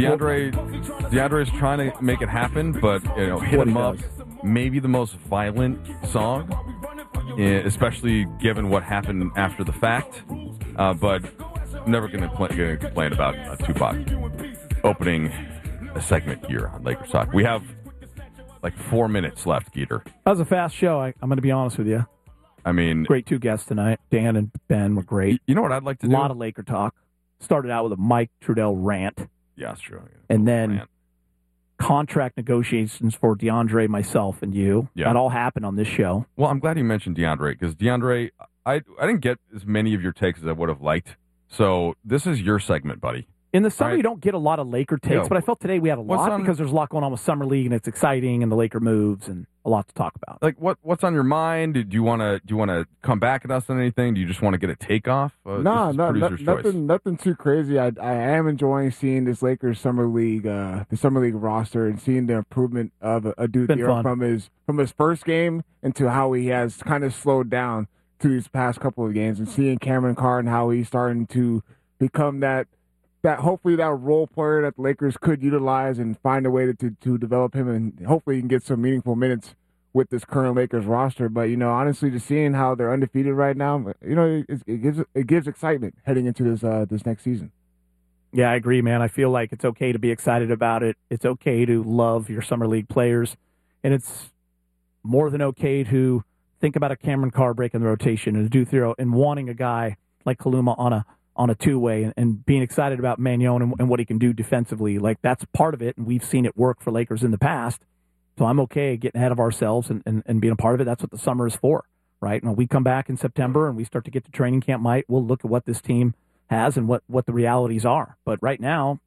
DeAndre's trying to make it happen, but hit him up. Maybe the most violent song, especially given what happened after the fact. But never going to complain about Tupac opening a segment here on Lakers Talk. We have like 4 minutes left, Geeter. That was a fast show. I'm going to be honest with you. I mean, great two guests tonight. Dan and Ben were great. You know what I'd like to do? A lot of Laker talk. Started out with a Mike Trudell rant. Yeah, that's true. And then contract negotiations for DeAndre, myself, and you. Yeah. That all happened on this show. Well, I'm glad you mentioned DeAndre, because DeAndre, I didn't get as many of your takes as I would have liked. So this is your segment, buddy. In the summer, you don't get a lot of Laker takes, but I felt today we had a lot because there's a lot going on with Summer League, and it's exciting, and the Laker moves, and a lot to talk about. Like, what's on your mind? Do you want to come back at us on anything? Do you just want to get a takeoff? Nothing too crazy. I am enjoying seeing this Lakers Summer League, the Summer League roster, and seeing the improvement of a dude here from his first game into how he has kind of slowed down to these past couple of games, and seeing Cameron Carr and how he's starting to become that hopefully that role player that the Lakers could utilize and find a way to develop him, and hopefully he can get some meaningful minutes with this current Lakers roster. But honestly, just seeing how they're undefeated right now, it gives excitement heading into this next season. Yeah, I agree, man. I feel like it's okay to be excited about it. It's okay to love your Summer League players, and it's more than okay to think about a Cameron Carr breaking the rotation and wanting a guy like Kaluma on a two-way and being excited about Magnon and what he can do defensively. Like, that's part of it, and we've seen it work for Lakers in the past. So I'm okay getting ahead of ourselves and being a part of it. That's what the summer is for, right? When we come back in September and we start to get to training camp, we'll look at what this team has and what the realities are. But right now,